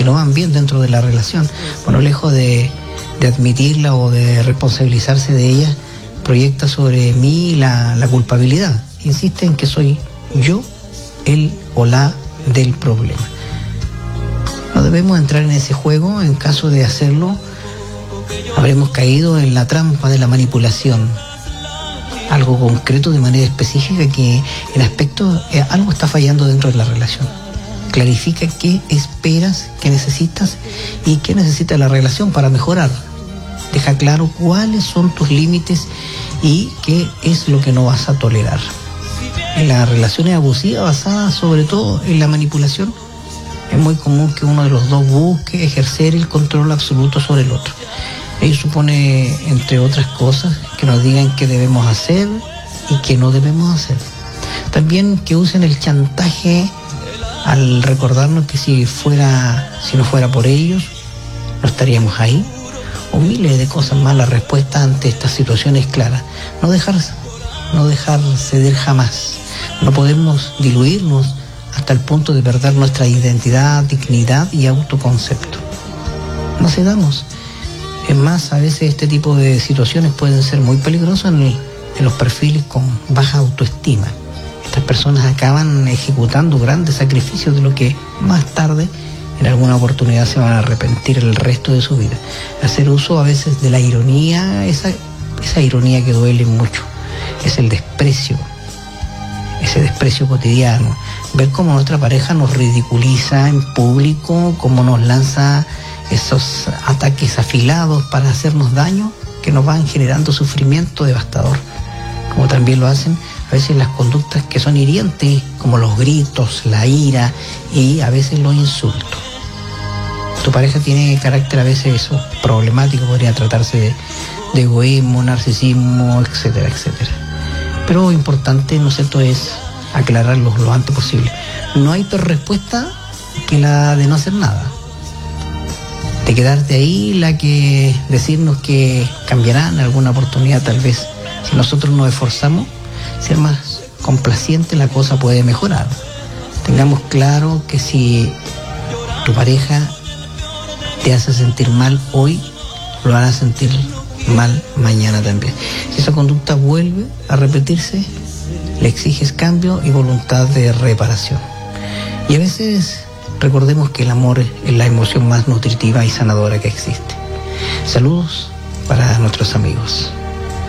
no van bien dentro de la relación. Bueno, lejos de admitirla o de responsabilizarse de ella, proyecta sobre mí la culpabilidad. Insiste en que soy yo, él o la del problema. No debemos entrar en ese juego. En caso de hacerlo, habremos caído en la trampa de la manipulación. Algo concreto de manera específica que en aspecto algo está fallando dentro de la relación. Clarifica qué esperas, qué necesitas y qué necesita la relación para mejorar. Deja claro cuáles son tus límites y qué es lo que no vas a tolerar. En las relaciones abusivas basadas sobre todo en la manipulación, es muy común que uno de los dos busque ejercer el control absoluto sobre el otro. Ello supone, entre otras cosas, que nos digan qué debemos hacer y qué no debemos hacer. También que usen el chantaje al recordarnos que si no fuera por ellos, no estaríamos ahí. O miles de cosas más. La respuesta ante estas situaciones es clara. No dejar ceder jamás. No podemos diluirnos hasta el punto de perder nuestra identidad, dignidad y autoconcepto. No cedamos. Es más, a veces este tipo de situaciones pueden ser muy peligrosas en los perfiles con baja autoestima. Estas personas acaban ejecutando grandes sacrificios de lo que más tarde, en alguna oportunidad, se van a arrepentir el resto de su vida. Hacer uso a veces de la ironía, esa ironía que duele mucho, es el desprecio, ese desprecio cotidiano. Ver cómo nuestra pareja nos ridiculiza en público, cómo nos lanza esos ataques afilados para hacernos daño, que nos van generando sufrimiento devastador. Como también lo hacen a veces las conductas que son hirientes, como los gritos, la ira y a veces los insultos. Tu pareja tiene carácter a veces eso, problemático, podría tratarse de egoísmo, narcisismo, etcétera, etcétera. Pero lo importante, ¿no es cierto?, es aclararlo lo antes posible. No hay peor respuesta que la de no hacer nada. De quedarte ahí, la que decirnos que cambiará en alguna oportunidad, tal vez. Si nosotros nos esforzamos, ser más complaciente, la cosa puede mejorar. Tengamos claro que si tu pareja te hace sentir mal hoy, lo hará sentir mal mañana también. Si esa conducta vuelve a repetirse, le exiges cambio y voluntad de reparación. Y a veces recordemos que el amor es la emoción más nutritiva y sanadora que existe. Saludos para nuestros amigos.